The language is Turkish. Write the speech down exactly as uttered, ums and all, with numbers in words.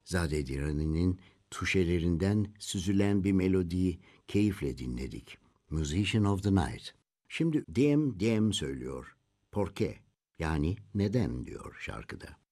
Zadedirani'nin tuşelerinden süzülen bir melodiyi keyifle dinledik. Musician of the Night. Şimdi Diem Diem söylüyor. Por qué? Yani neden diyor şarkıda.